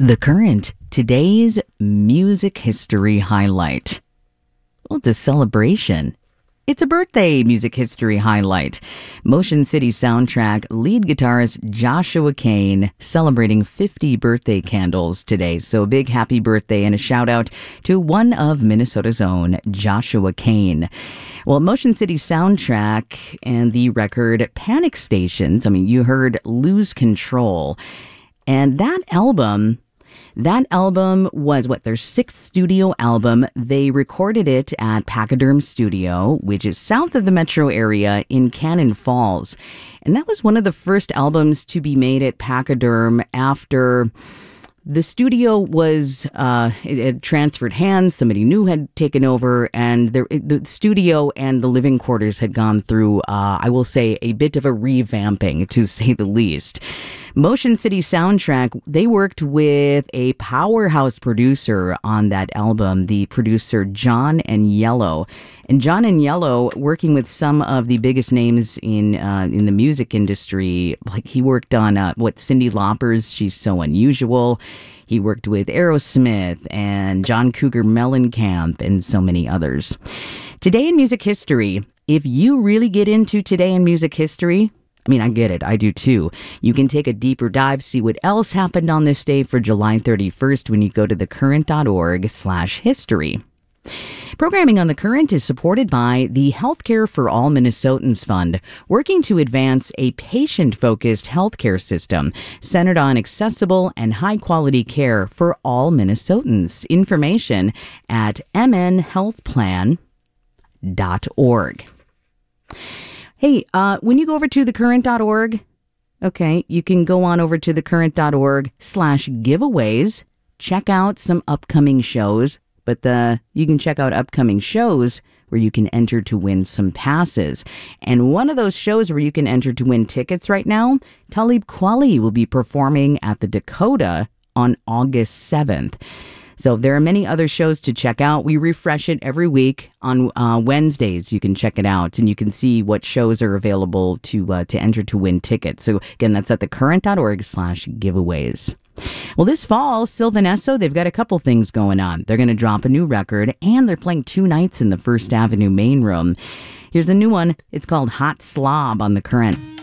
The Current, today's music history highlight. Well, it's a celebration. It's a birthday music history highlight. Motion City soundtrack lead guitarist Joshua Cain celebrating 50 birthday candles today. So a big happy birthday and a shout out to one of Minnesota's own, Joshua Cain. Well, Motion City soundtrack and the record Panic Stations, you heard Lose Control. And that album was their sixth studio album. They recorded it at Pachyderm Studio, which is south of the metro area in Cannon Falls. And that was one of the first albums to be made at Pachyderm after the studio was, it had transferred hands. Somebody new had taken over, and the studio and the living quarters had gone through, I will say, a bit of a revamping, to say the least. Motion City soundtrack, they worked with a powerhouse producer on that album, the producer John Aniello. And John Aniello, working with some of the biggest names in the music industry, like he worked on Cyndi Lauper's She's So Unusual. He worked with Aerosmith and John Cougar Mellencamp and so many others. Today in music history, if you really get into today in music history, I get it. I do too. You can take a deeper dive, see what else happened on this day for July 31st when you go to thecurrent.org/history. Programming on The Current is supported by the Healthcare for All Minnesotans Fund, working to advance a patient-focused healthcare system centered on accessible and high-quality care for all Minnesotans. Information at mnhealthplan.org. Hey, when you go over to thecurrent.org, okay, you can go on over to thecurrent.org/giveaways, check out some upcoming shows, but you can check out upcoming shows where you can enter to win some passes. And one of those shows where you can enter to win tickets right now, Talib Kweli will be performing at the Dakota on August 7th. So there are many other shows to check out. We refresh it every week on Wednesdays. You can check it out and you can see what shows are available to enter to win tickets. So again, that's at thecurrent.org/giveaways. Well, this fall, Sylvan Esso, they've got a couple things going on. They're going to drop a new record and they're playing 2 nights in the First Avenue main room. Here's a new one. It's called Hot Slob on The Current.